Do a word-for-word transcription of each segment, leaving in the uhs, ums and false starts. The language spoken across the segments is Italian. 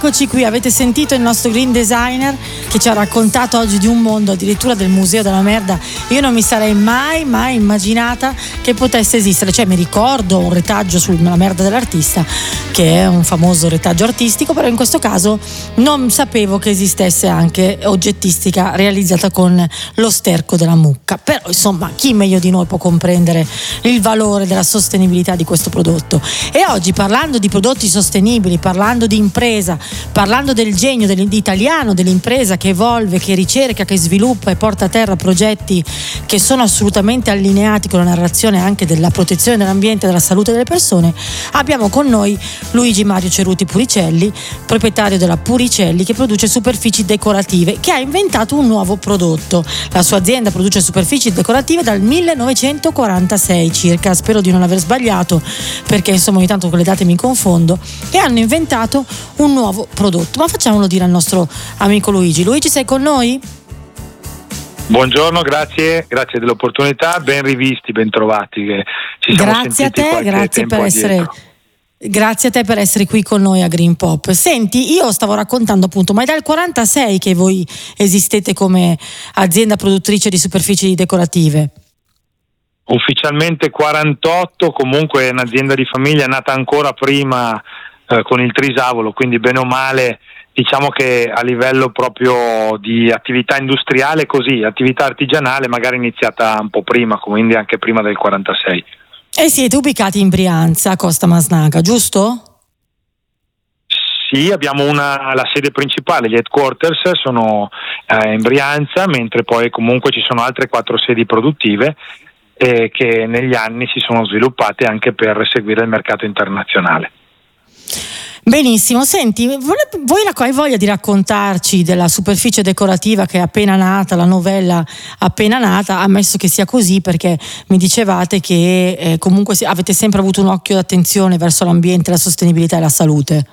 Eccoci qui, avete sentito il nostro green designer che ci ha raccontato oggi di un mondo, addirittura del museo della merda. Io non mi sarei mai mai immaginata che potesse esistere, cioè mi ricordo un retaggio sulla merda dell'artista, che è un famoso retaggio artistico, però in questo caso non sapevo che esistesse anche oggettistica realizzata con lo sterco della mucca. Però insomma, chi meglio di noi può comprendere il valore della sostenibilità di questo prodotto? E oggi, parlando di prodotti sostenibili, parlando di impresa, parlando del genio dell'italiano, dell'impresa che evolve, che ricerca, che sviluppa e porta a terra progetti che sono assolutamente allineati con la narrazione anche della protezione dell'ambiente e della salute delle persone, abbiamo con noi Luigi Mario Ceruti Puricelli, proprietario della Puricelli, che produce superfici decorative, che ha inventato un nuovo prodotto. La sua azienda produce superfici decorative dal millenovecentoquarantasei circa, spero di non aver sbagliato perché insomma ogni tanto con le date mi confondo, e hanno inventato un nuovo prodotto. Ma facciamolo dire al nostro amico Luigi. Luigi, sei con noi? Buongiorno, grazie, grazie dell'opportunità, ben rivisti, ben trovati. Che ci siamo grazie a te, grazie per addietro. essere grazie a te per essere qui con noi a Green Pop. Senti, io stavo raccontando appunto, ma è dal quarantasei che voi esistete come azienda produttrice di superfici decorative? Ufficialmente quarantotto, comunque è un'azienda di famiglia nata ancora prima eh, con il Trisavolo, quindi bene o male diciamo che a livello proprio di attività industriale così, attività artigianale magari iniziata un po' prima, quindi anche prima del quarantasei. E siete ubicati in Brianza, Costa Masnaga, giusto? Sì, abbiamo una, la sede principale, gli headquarters sono eh, in Brianza, mentre poi comunque ci sono altre quattro sedi produttive eh, che negli anni si sono sviluppate anche per seguire il mercato internazionale. Benissimo, senti, voi hai voglia di raccontarci della superficie decorativa che è appena nata, la novella appena nata, ammesso che sia così, perché mi dicevate che eh, comunque avete sempre avuto un occhio d'attenzione verso l'ambiente, la sostenibilità e la salute.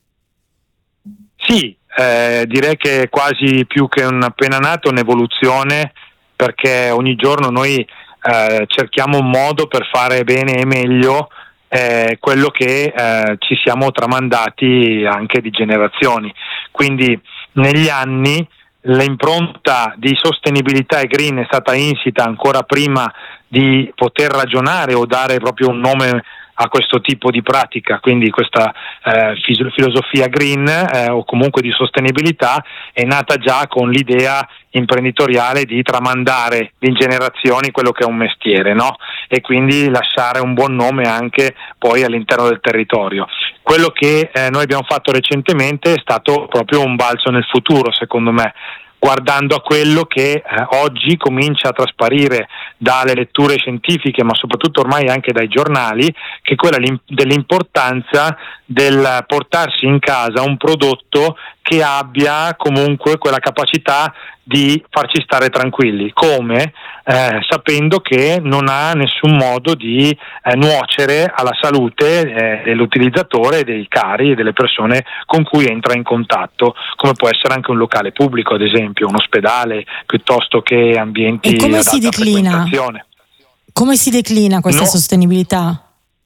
Sì, eh, direi che è quasi più che un appena nato, un'evoluzione, perché ogni giorno noi eh, cerchiamo un modo per fare bene e meglio Eh, quello che eh, ci siamo tramandati anche di generazioni. Quindi negli anni l'impronta di sostenibilità e green è stata insita ancora prima di poter ragionare o dare proprio un nome a questo tipo di pratica, quindi questa eh, filosofia green eh, o comunque di sostenibilità è nata già con l'idea imprenditoriale di tramandare in generazioni quello che è un mestiere, no? E quindi lasciare un buon nome anche poi all'interno del territorio. Quello che eh, noi abbiamo fatto recentemente è stato proprio un balzo nel futuro, secondo me, guardando a quello che eh, oggi comincia a trasparire dalle letture scientifiche, ma soprattutto ormai anche dai giornali, che è quella dell'importanza del portarsi in casa un prodotto che abbia comunque quella capacità di farci stare tranquilli, come eh, sapendo che non ha nessun modo di eh, nuocere alla salute eh, dell'utilizzatore, dei cari e delle persone con cui entra in contatto, come può essere anche un locale pubblico, ad esempio un ospedale, piuttosto che ambienti e come ad si alta declina? frequentazione. Come si declina questa no. sostenibilità?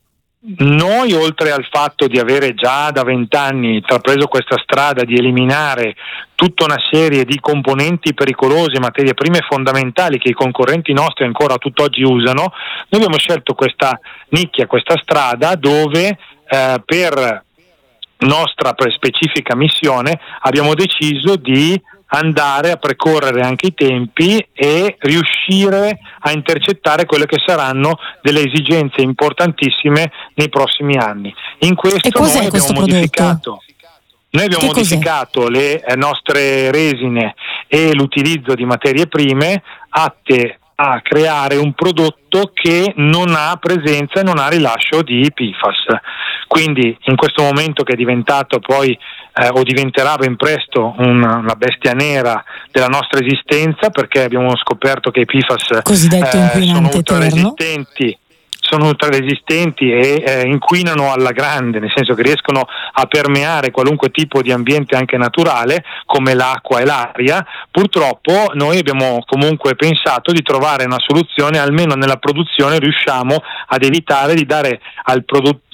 Noi, oltre al fatto di avere già da vent'anni intrapreso questa strada di eliminare tutta una serie di componenti pericolosi, materie prime fondamentali che i concorrenti nostri ancora tutt'oggi usano, noi abbiamo scelto questa nicchia, questa strada dove eh, per nostra specifica missione abbiamo deciso di andare a precorrere anche i tempi e riuscire a intercettare quelle che saranno delle esigenze importantissime nei prossimi anni. In questo e cos'è noi questo abbiamo modificato prodotto? Noi abbiamo Che modificato cos'è? le eh, nostre resine e l'utilizzo di materie prime atte a creare un prodotto che non ha presenza e non ha rilascio di P F A S. Quindi in questo momento che è diventato poi eh, o diventerà ben presto una, una bestia nera della nostra esistenza, perché abbiamo scoperto che i P F A S cosiddetto eh, inquinante sono eterno, ultraresistenti sono ultraresistenti e eh, inquinano alla grande, nel senso che riescono a permeare qualunque tipo di ambiente anche naturale come l'acqua e l'aria. Purtroppo noi abbiamo comunque pensato di trovare una soluzione, almeno nella produzione riusciamo ad evitare di dare al, produ-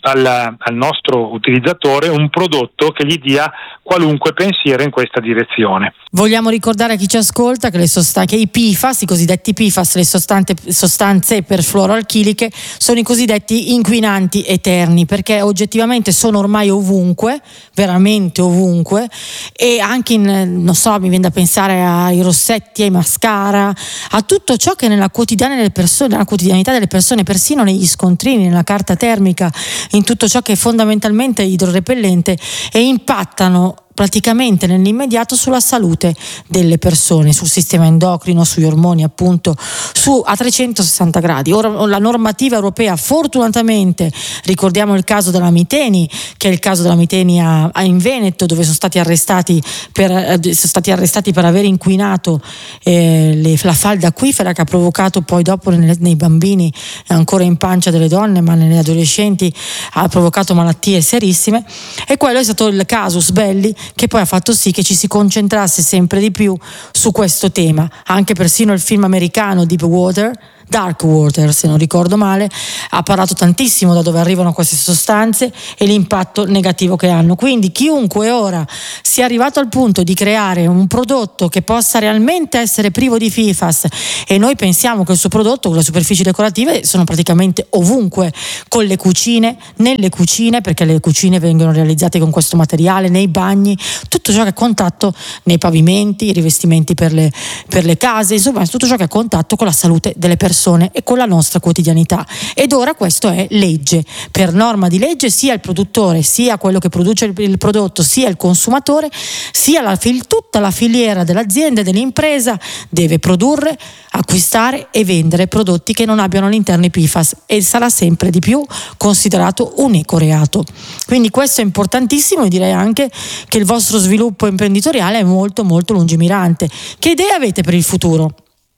al, al nostro utilizzatore un prodotto che gli dia qualunque pensiero in questa direzione. Vogliamo ricordare a chi ci ascolta che, le sosta- che i P I F A S, i cosiddetti P I F A S, le sostanze, sostanze perfluoroalchiliche, sono i cosiddetti inquinanti eterni, perché oggettivamente sono ormai ovunque, veramente ovunque, e anche in, non so, mi viene da pensare ai rossetti, ai mascara, a tutto ciò che nella quotidiana delle persone, nella quotidianità delle persone, persino negli scontrini, nella carta termica, in tutto ciò che è fondamentalmente idrorepellente, e impattano praticamente nell'immediato sulla salute delle persone, sul sistema endocrino, sugli ormoni, appunto, su a trecentosessanta gradi. Ora la normativa europea, fortunatamente, ricordiamo il caso della Miteni, che è il caso della Miteni a, a in Veneto, dove sono stati arrestati per, eh, sono stati arrestati per aver inquinato eh, le, la falda acquifera, che ha provocato poi dopo nei, nei bambini, ancora in pancia delle donne, ma nelle adolescenti ha provocato malattie serissime. E quello è stato il casus belli, che poi ha fatto sì che ci si concentrasse sempre di più su questo tema. Anche persino il film americano Deep Water, Dark Water, se non ricordo male, ha parlato tantissimo da dove arrivano queste sostanze e l'impatto negativo che hanno. Quindi chiunque ora sia arrivato al punto di creare un prodotto che possa realmente essere privo di P I F A S, e noi pensiamo che il suo prodotto con le superfici decorative sono praticamente ovunque, con le cucine, nelle cucine, perché le cucine vengono realizzate con questo materiale, nei bagni, tutto ciò che è a contatto, nei pavimenti, i rivestimenti per le, per le case, insomma tutto ciò che è a contatto con la salute delle persone e con la nostra quotidianità. Ed ora questo è legge. Per norma di legge, sia il produttore, sia quello che produce il, il prodotto, sia il consumatore, sia la, tutta la filiera dell'azienda e dell'impresa deve produrre, acquistare e vendere prodotti che non abbiano all'interno i P I F A S, e sarà sempre di più considerato un ecoreato. Quindi questo è importantissimo, e direi anche che il vostro sviluppo imprenditoriale è molto molto lungimirante. Che idee avete per il futuro?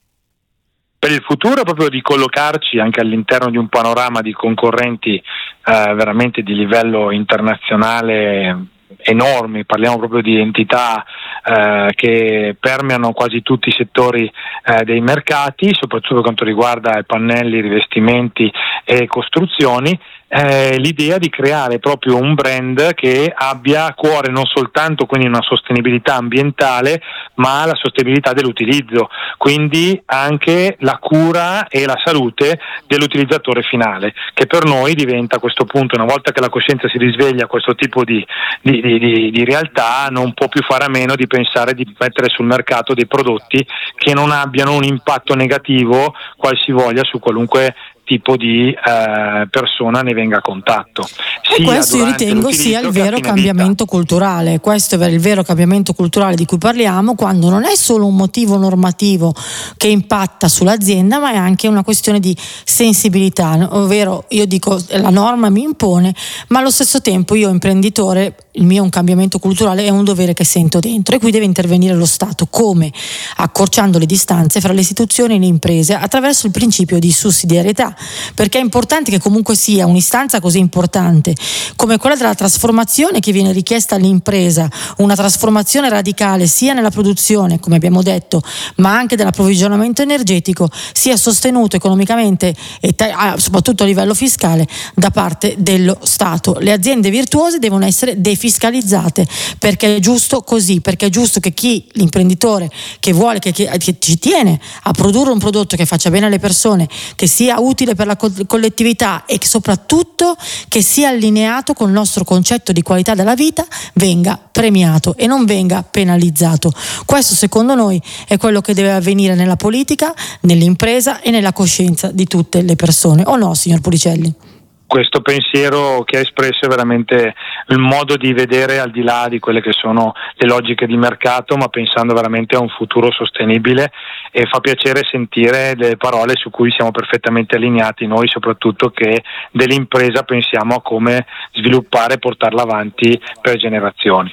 Per il futuro proprio di collocarci anche all'interno di un panorama di concorrenti eh, veramente di livello internazionale enormi, parliamo proprio di entità eh, che permeano quasi tutti i settori eh, dei mercati, soprattutto per quanto riguarda pannelli, rivestimenti e costruzioni. Eh, l'idea di creare proprio un brand che abbia a cuore non soltanto quindi una sostenibilità ambientale, ma la sostenibilità dell'utilizzo, quindi anche la cura e la salute dell'utilizzatore finale, che per noi diventa a questo punto, una volta che la coscienza si risveglia a questo tipo di, di, di, di, di realtà, non può più fare a meno di pensare di mettere sul mercato dei prodotti che non abbiano un impatto negativo qualsivoglia su qualunque tipo di eh, persona ne venga a contatto. E questo io ritengo sia il vero cambiamento culturale. Questo è il vero cambiamento culturale di cui parliamo, quando non è solo un motivo normativo che impatta sull'azienda, ma è anche una questione di sensibilità, ovvero io dico la norma mi impone, ma allo stesso tempo io imprenditore, il mio è un cambiamento culturale, è un dovere che sento dentro, e qui deve intervenire lo Stato. Come? Accorciando le distanze fra le istituzioni e le imprese attraverso il principio di sussidiarietà, perché è importante che comunque sia un'istanza così importante come quella della trasformazione che viene richiesta all'impresa, una trasformazione radicale sia nella produzione, come abbiamo detto, ma anche dell'approvvigionamento energetico, sia sostenuto economicamente e ta- soprattutto a livello fiscale da parte dello Stato. Le aziende virtuose devono essere defiscalizzate, perché è giusto così, perché è giusto che chi, l'imprenditore che vuole, che, che, che ci tiene a produrre un prodotto che faccia bene alle persone, che sia utile per la collettività e che soprattutto che sia allineato con il nostro concetto di qualità della vita, venga premiato e non venga penalizzato. Questo secondo noi è quello che deve avvenire nella politica, nell'impresa e nella coscienza di tutte le persone, o no, signor Puricelli? Questo pensiero che ha espresso è veramente il modo di vedere al di là di quelle che sono le logiche di mercato, ma pensando veramente a un futuro sostenibile, e fa piacere sentire delle parole su cui siamo perfettamente allineati noi, soprattutto che dell'impresa pensiamo a come sviluppare e portarla avanti per generazioni.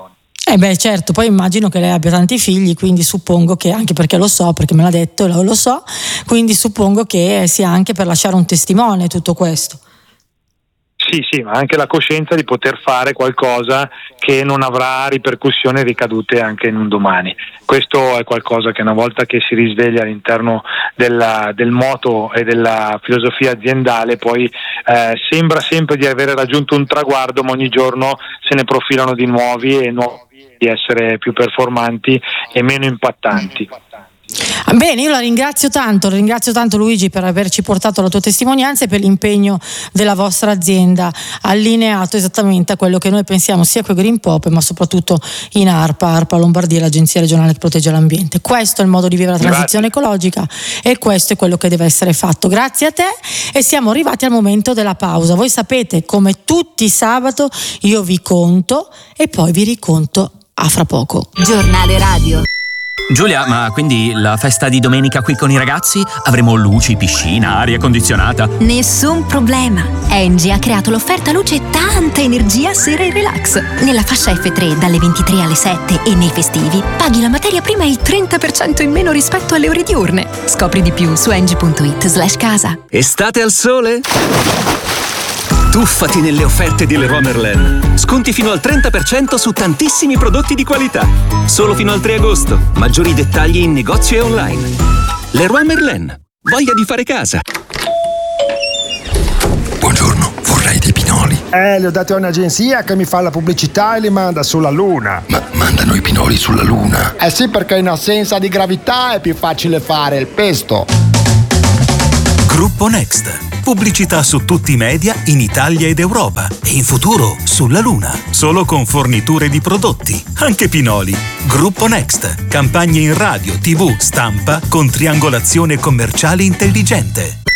Eh beh, certo, poi immagino che lei abbia tanti figli, quindi suppongo che, anche perché lo so, perché me l'ha detto e lo so, quindi suppongo che sia anche per lasciare un testimone tutto questo. sì, sì, ma anche la coscienza di poter fare qualcosa che non avrà ripercussioni e ricadute anche in un domani. Questo è qualcosa che una volta che si risveglia all'interno della, del moto e della filosofia aziendale, poi eh, sembra sempre di aver raggiunto un traguardo, ma ogni giorno se ne profilano di nuovi e nuovi di essere più performanti e meno impattanti. Bene, io la ringrazio tanto, ringrazio tanto Luigi per averci portato la tua testimonianza e per l'impegno della vostra azienda, allineato esattamente a quello che noi pensiamo sia con Green Pop, ma soprattutto in ARPA, ARPA Lombardia, l'agenzia regionale che protegge l'ambiente. Questo è il modo di vivere la transizione Grazie. ecologica e questo è quello che deve essere fatto. Grazie a te, e siamo arrivati al momento della pausa. Voi sapete, come tutti i sabato, io vi conto e poi vi riconto a fra poco. Giornale radio. Giulia, ma quindi la festa di domenica qui con i ragazzi? Avremo luci, piscina, aria condizionata? Nessun problema. Engie ha creato l'offerta luce e tanta energia sera e relax. Nella fascia effe tre dalle ventitré alle sette e nei festivi paghi la materia prima il trenta per cento in meno rispetto alle ore diurne. Scopri di più su engie punto it slash casa. Estate al sole? Tuffati nelle offerte di Leroy Merlin. Sconti fino al trenta per cento su tantissimi prodotti di qualità. Solo fino al tre agosto. Maggiori dettagli in negozio e online. Leroy Merlin. Voglia di fare casa. Buongiorno, vorrei dei pinoli. Eh, li ho dati a un'agenzia che mi fa la pubblicità e li manda sulla Luna. Ma mandano i pinoli sulla Luna? Eh sì, perché in assenza di gravità è più facile fare il pesto. Gruppo Next. Pubblicità su tutti i media in Italia ed Europa e in futuro sulla Luna. Solo con forniture di prodotti, anche pinoli. Gruppo Next. Campagne in radio, tivù, stampa con triangolazione commerciale intelligente.